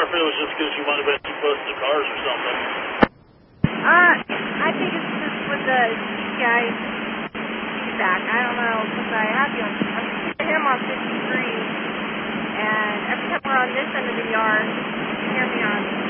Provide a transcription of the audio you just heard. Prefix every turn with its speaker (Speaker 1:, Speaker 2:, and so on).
Speaker 1: or if it was just because you might have been too close to the cars or something.
Speaker 2: I think it's just with the guys feedback. I don't know, because I have you. I'm keeping him on 53, and every time we're on this end of the yard, you hear me on